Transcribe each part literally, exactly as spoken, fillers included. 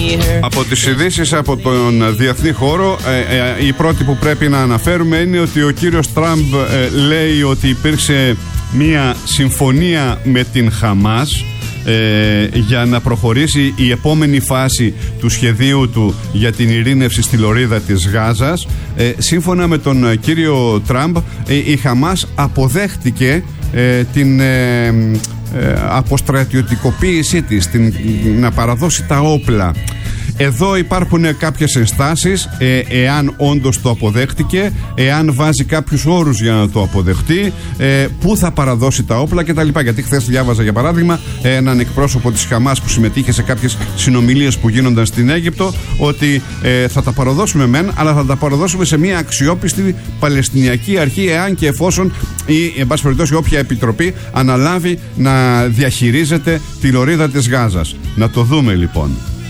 Από τις ειδήσεις από τον διεθνή χώρο, ε, ε, η πρώτη που πρέπει να αναφέρουμε είναι ότι ο κύριος Τραμπ ε, λέει ότι υπήρξε μια συμφωνία με την Χαμάς ε, για να προχωρήσει η επόμενη φάση του σχεδίου του για την ειρήνευση στη λωρίδα της Γάζας. Ε, σύμφωνα με τον κύριο Τραμπ, ε, η Χαμάς αποδέχτηκε ε, την ε, ε, αποστρατιωτικοποίησή της, την, να παραδώσει τα όπλα. Εδώ υπάρχουν κάποιες ενστάσεις, ε, εάν όντως το αποδέχτηκε, εάν βάζει κάποιους όρους για να το αποδεχτεί, ε, πού θα παραδώσει τα όπλα κτλ. Γιατί χθες διάβαζα για παράδειγμα έναν εκπρόσωπο της Χαμάς που συμμετείχε σε κάποιες συνομιλίες που γίνονταν στην Αίγυπτο, ότι ε, θα τα παραδώσουμε μεν, αλλά θα τα παραδώσουμε σε μια αξιόπιστη Παλαιστινιακή αρχή, εάν και εφόσον ή εν πάση περιπτώσει όποια επιτροπή αναλάβει να διαχειρίζεται τη λωρίδα της Γάζας. Να το δούμε λοιπόν.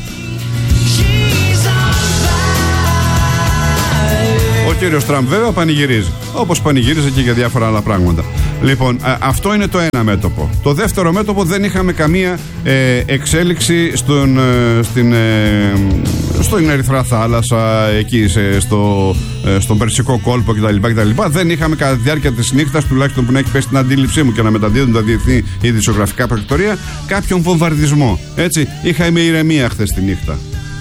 Ο κύριος Τραμπ βέβαια πανηγυρίζει, όπως πανηγύριζε και για διάφορα άλλα πράγματα. Λοιπόν, α, αυτό είναι το ένα μέτωπο. Το δεύτερο μέτωπο, δεν είχαμε καμία ε, εξέλιξη στον, ε, στην, ε, στην Ερυθρά Θάλασσα, εκεί σε, στο, ε, στον Περσικό κόλπο κτλ, κτλ. Δεν είχαμε κατά τη διάρκεια της νύχτας, τουλάχιστον που να έχει πέσει την αντίληψή μου και να μεταδίδουν τα διεθνή ειδησιογραφικά πρακτορία, κάποιον βομβαρδισμό. Έτσι, είχαμε ηρεμία χθες τη νύχτα.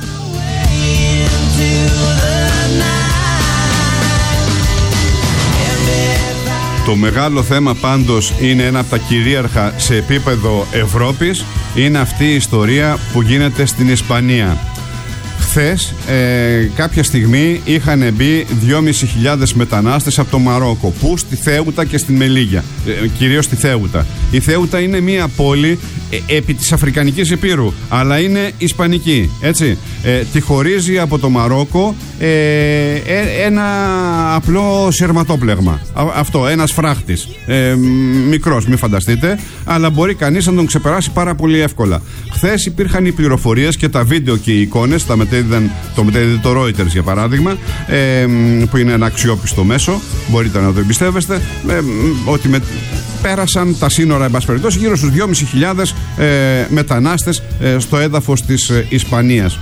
Το μεγάλο θέμα πάντως είναι ένα από τα κυρίαρχα σε επίπεδο Ευρώπης, είναι αυτή η ιστορία που γίνεται στην Ισπανία. Χθες ε, κάποια στιγμή είχαν μπει δυόμισι χιλιάδες μετανάστες από το Μαρόκο, που στη Θέουτα και στη Μελίγια, ε, κυρίως στη Θέουτα. Η Θέουτα είναι μια πόλη ε, επί της Αφρικανικής Υπήρου, αλλά είναι ισπανική, έτσι. Ε, τη χωρίζει από το Μαρόκο ε, ε, ένα απλό σειρματόπλεγμα. Α, αυτό, ένας φράχτης, ε, μικρός, μην φανταστείτε, αλλά μπορεί κανείς να τον ξεπεράσει πάρα πολύ εύκολα. Χθες υπήρχαν οι πληροφορίες και τα βίντεο και οι εικόνες, τα μετέδιδαν, το μετέδιδε το Reuters για παράδειγμα, ε, που είναι ένα αξιόπιστο μέσο, μπορείτε να το εμπιστεύεστε, ε, ότι με, πέρασαν τα σύνορα, εν πάση περιπτώσει, γύρω στους δυόμισι χιλιάδες ε, μετανάστες ε, στο έδαφος της ε, Ισπανίας.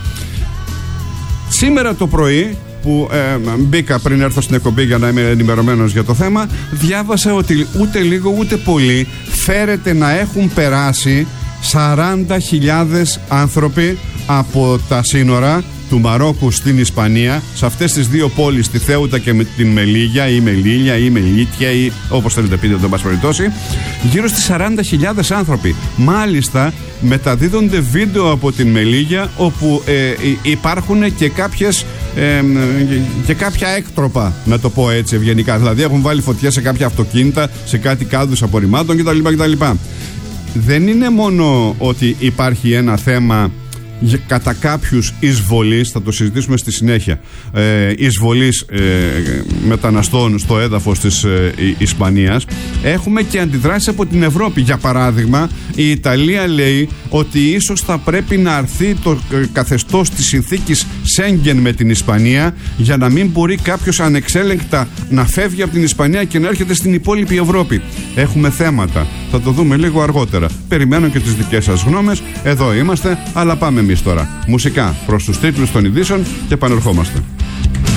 Σήμερα το πρωί που ε, μπήκα πριν έρθω στην εκπομπή για να είμαι ενημερωμένος για το θέμα, διάβασα ότι ούτε λίγο ούτε πολύ φέρεται να έχουν περάσει σαράντα χιλιάδες άνθρωποι από τα σύνορα του Μαρόκου στην Ισπανία, σε αυτές τις δύο πόλεις, τη Θέουτα και με την Μελίγια ή Μελίλια ή Μελίτια ή όπως θέλετε πείτε το πάση περιπτώσει, γύρω στις σαράντα χιλιάδες άνθρωποι. Μάλιστα μεταδίδονται βίντεο από την Μελίγια, όπου ε, υπάρχουν και κάποιες ε, και κάποια έκτροπα, να το πω έτσι ευγενικά, δηλαδή έχουν βάλει φωτιά σε κάποια αυτοκίνητα, σε κάτι κάδους απορριμμάτων κτλ, κτλ. Δεν είναι μόνο ότι υπάρχει ένα θέμα κατά κάποιους εισβολής, θα το συζητήσουμε στη συνέχεια, ε, εισβολής ε, μεταναστών στο έδαφος της ε, Ισπανίας. Έχουμε και αντιδράσεις από την Ευρώπη. Για παράδειγμα, η Ιταλία λέει ότι ίσως θα πρέπει να αρθεί το ε, καθεστώς της συνθήκης Σέγγεν με την Ισπανία, για να μην μπορεί κάποιος ανεξέλεγκτα να φεύγει από την Ισπανία και να έρχεται στην υπόλοιπη Ευρώπη. Έχουμε θέματα, θα το δούμε λίγο αργότερα. Περιμένω και τις δικές σας γνώμες. Εδώ είμαστε, αλλά πάμε εμείς τώρα μουσικά προς τους τίτλους των ειδήσεων και επανερχόμαστε.